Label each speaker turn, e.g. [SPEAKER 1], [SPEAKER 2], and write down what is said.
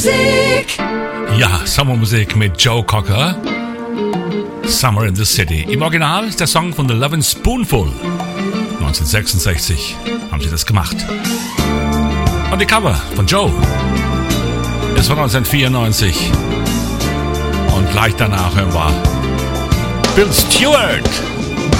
[SPEAKER 1] Sommermusik.
[SPEAKER 2] Ja, Sommermusik mit Joe Cocker. Summer in the City. Im Original ist der Song von The Lovin' Spoonful. 1966 haben sie das gemacht. Und die Cover von Joe. Es war 1994. Und gleich danach hören wir Bill Stewart.